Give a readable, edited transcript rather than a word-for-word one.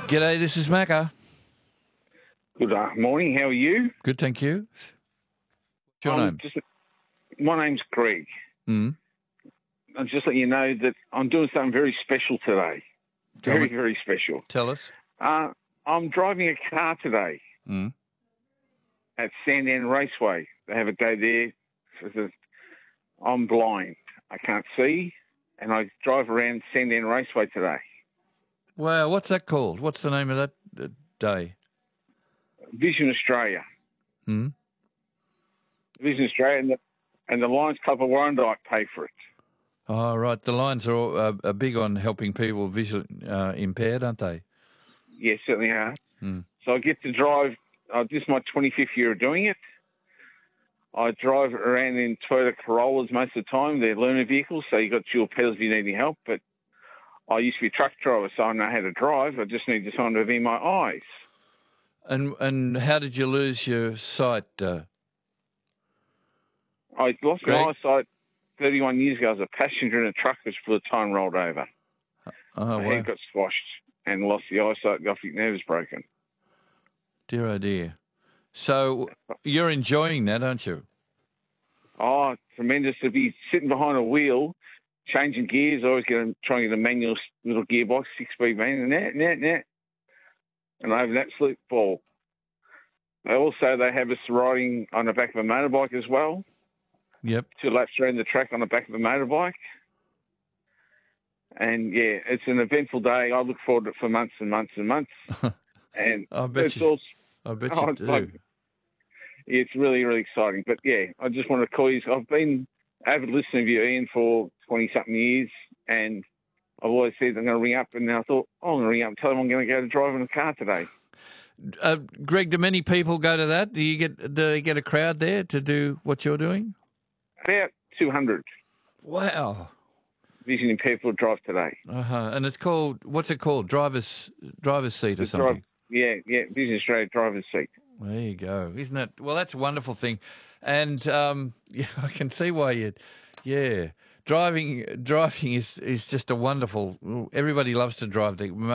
G'day, this is Macca. Good morning. How are you? Good, thank you. What's your name? My name's Greg. Mm. I'm just letting you know that I'm doing something very special today. Tell me. Very special. Tell us. I'm driving a car today at Sandown Raceway. They have a day there. I'm blind. I can't see, and I drive around Sandown Raceway today. Wow, what's that called? What's the name of that day? Vision Australia. Hmm? Vision Australia and the Lions Club of Warrandyte pay for it. Oh, right. The Lions are big on helping people visually impaired, aren't they? Yes, certainly are. Mm. So I get to drive. This is my 25th year of doing it. I drive around in Toyota Corollas most of the time. They're learner vehicles, so you've got dual pedals if you need any help. But I used to be a truck driver, so I know how to drive. I just need someone to be in my eyes. And how did you lose your sight? I lost Greg? my eyesight 31 years ago. I was a passenger in a truck which for the time rolled over. Oh, My wow. head got squashed and lost the eyesight. The optic nerve was broken. Dear, oh dear. So you're enjoying that, aren't you? Oh, tremendous to be sitting behind a wheel, changing gears. I always try and get a manual little gearbox, 6-speed manual, and I have an absolute ball. They have us riding on the back of a motorbike as well. Yep. 2 laps around the track on the back of a motorbike. And, yeah, it's an eventful day. I look forward to it for months and months and months. And I bet you do. It's really, really exciting. But, yeah, I just want to call you. I've been avid listener of you, Ian, for 20-something years, and I've always said I'm going to ring up, and then I thought, I'm going to ring up and tell them I'm going to go to drive in a car today. Greg, do many people go to that? Do they get a crowd there to do what you're doing? About 200. Wow. Vision impaired people drive today. And it's called, what's it called? Driver's seat or something? Vision Australia driver's seat. There you go. Isn't that, well, that's a wonderful thing. And yeah, I can see why driving is just a wonderful, everybody loves to drive.